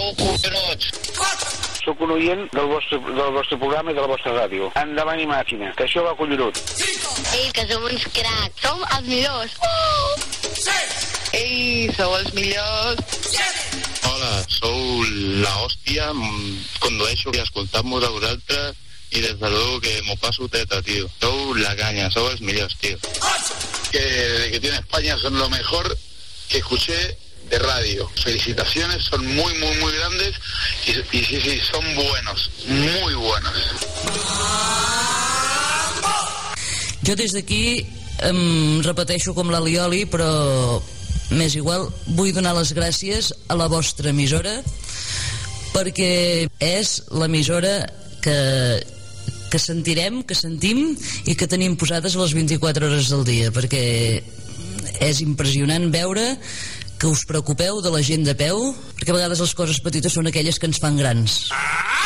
Sou collons. Soc un oient del vostre programa i de la vostra ràdio. Endavant i màquina, que això va collonut. Ei, que som uns cracs. Som els millors. Ei, sou els millors. Hola, sou la hòstia, condueixo i escoltam-vos a vosaltres i des de luego que m'ho passo teta, tío. Sou la caña, sou els millors, tío. Que desde que tiene España son lo mejor que escuché de radio. Felicitaciones, son muy, muy, muy grandes y sí, son buenos, muy buenos. Jo des d'aquí em repeteixo com l'Alioli, però m'és igual, vull donar les gràcies a la vostra emissora perquè és l'emissora que sentirem, que sentim i que tenim posades a les 24 hores del dia, perquè és impressionant veure que us preocupeu de la gent de peu, perquè a vegades les coses petites són aquelles que ens fan grans.